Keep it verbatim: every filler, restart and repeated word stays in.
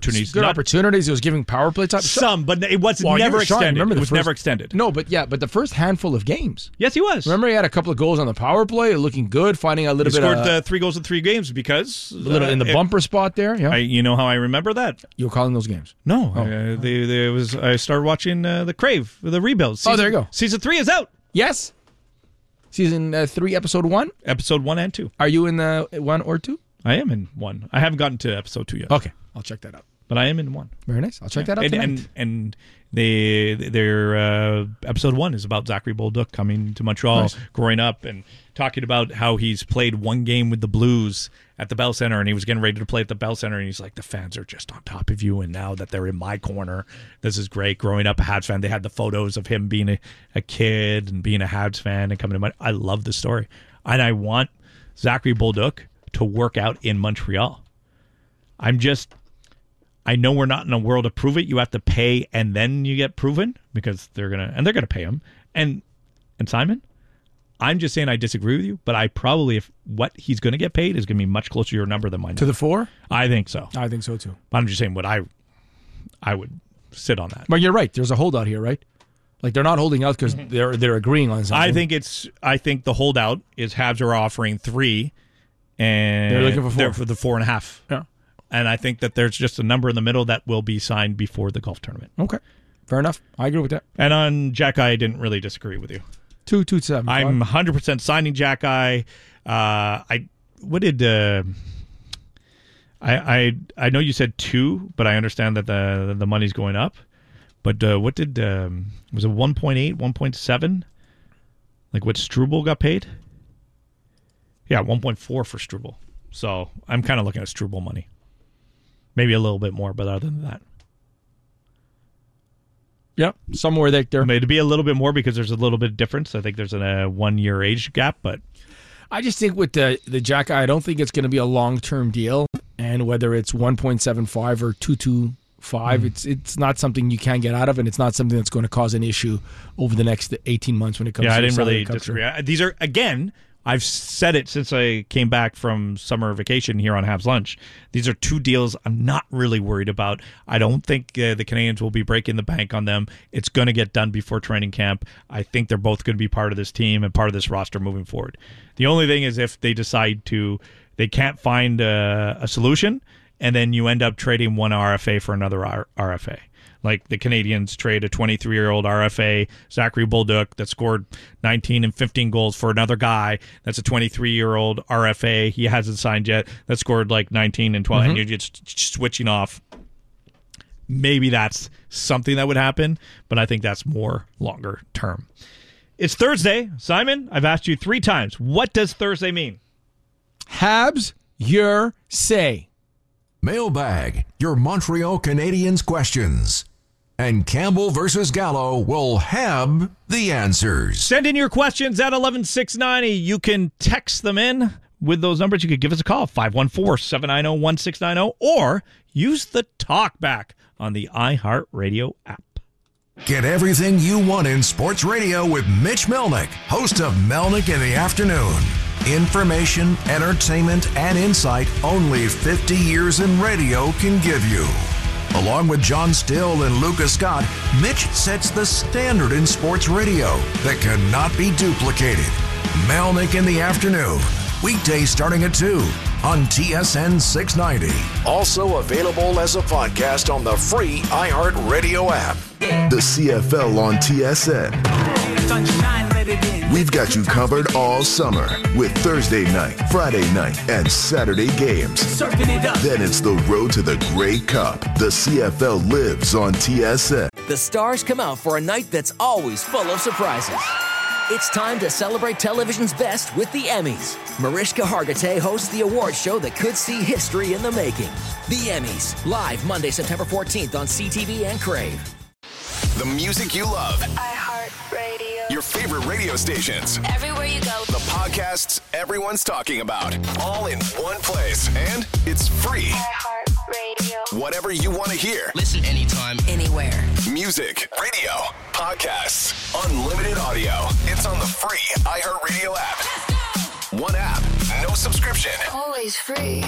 opportunities. Good Not, opportunities. It was giving power play time. Some, but it was Well, never you- Sean, extended. remember the It was first- never extended. No, but yeah, but the first handful of games. Yes, he was. Remember, he had a couple of goals on the power play, looking good, finding a little He bit scored of uh, three goals in three games because a little uh, in the it- bumper spot there. Yeah, I, you know how I remember that? you were calling those games. No, Oh. uh, they, they was I started watching uh, the Crave, the rebuild. Season, Oh, there you go. Season three is out. Yes, season uh, three, episode one. Episode one and two. Are you in the one or two? I am in one. I haven't gotten to episode two yet. Okay, I'll check that out. But I am in one. Very nice. I'll check that out and, tonight. and and they their uh, episode one is about Zachary Bolduc coming to Montreal, Nice. growing up, and talking about how he's played one game with the Blues at the Bell Center, and he was getting ready to play at the Bell Center, and he's like, the fans are just on top of you, and now that they're in my corner, this is great. Growing up a Habs fan, they had the photos of him being a, a kid and being a Habs fan and coming to Montreal. I love the story, and I want Zachary Bolduc to work out in Montreal. I'm just, I know we're not in a world to prove it. You have to pay and then you get proven because they're gonna and they're gonna pay him. And and Simon, I'm just saying I disagree with you, but I probably if what he's gonna get paid is gonna be much closer to your number than mine. to the four? I think so. I think so too. But I'm just saying what I I would sit on that. But you're right. There's a holdout here, right? Like they're not holding out because they're they're agreeing on something. I think it's I think the holdout is Habs are offering three and They're looking for four. they're for the four and a half. Yeah. And I think that there's just a number in the middle that will be signed before the golf tournament. Okay, fair enough. I agree with that. And on Jack I didn't really disagree with you. Two two seven. I'm one hundred percent signing Jack I. Uh, I what did uh, I I I know you said two, but I understand that the the money's going up. But uh, what did um, was it one point eight, one point seven? Like what Struble got paid? Yeah, one point four for Struble. So I'm kind of looking at Struble money. Maybe a little bit more, but other than that. Yep, somewhere there. there. I mean, it'd be a little bit more because there's a little bit of difference. I think there's a one-year age gap, but I just think with the the Jack, I don't think it's going to be a long term deal, and whether it's one point seven five or two two five, mm. it's it's not something you can get out of, and it's not something that's going to cause an issue over the next eighteen months when it comes. Yeah, to I didn't salary really structure. disagree. I- These are again. I've said it since I came back from summer vacation here on Habs Lunch. These are two deals I'm not really worried about. I don't think uh, the Canadians will be breaking the bank on them. It's going to get done before training camp. I think they're both going to be part of this team and part of this roster moving forward. The only thing is if they decide to, they can't find a, a solution, and then you end up trading one R F A for another R- RFA. Like the Canadians trade a twenty-three-year-old R F A, Zachary Bolduc, that scored nineteen and fifteen goals for another guy that's a twenty-three-year-old R F A. He hasn't signed yet. That scored like nineteen and twelve, mm-hmm. and you're just switching off. Maybe that's something that would happen, but I think that's more longer term. It's Thursday. Simon, I've asked you three times. What does Thursday mean? Habs, your say. Mailbag, your Montreal Canadiens questions. And Campbell versus Gallo will have the answers. Send in your questions at eleven six ninety. You can text them in with those numbers. You could give us a call, five one four, seven nine zero, one six nine zero, or use the talkback on the iHeartRadio app. Get everything you want in sports radio with Mitch Melnick, host of Melnick in the Afternoon. Information, entertainment, and insight only fifty years in radio can give you. Along with John Still and Lucas Scott, Mitch sets the standard in sports radio that cannot be duplicated. Melnick in the Afternoon, weekdays starting at two on T S N six ninety. Also available as a podcast on the free iHeartRadio app. The C F L on T S N. We've got you covered all summer with Thursday night, Friday night, and Saturday games. Then it's the road to the Grey Cup. The C F L lives on T S N. The stars come out for a night that's always full of surprises. It's time to celebrate television's best with the Emmys. Mariska Hargitay hosts the award show that could see history in the making. The Emmys, live Monday, September fourteenth on C T V and Crave. The music you love. iHeartRadio. Your favorite radio stations. Everywhere you go. The podcasts everyone's talking about. All in one place. And it's free. iHeartRadio. Whatever you want to hear. Listen anytime, anywhere. Music, radio, podcasts, unlimited audio. It's on the free iHeartRadio app. One app, no subscription. Always free.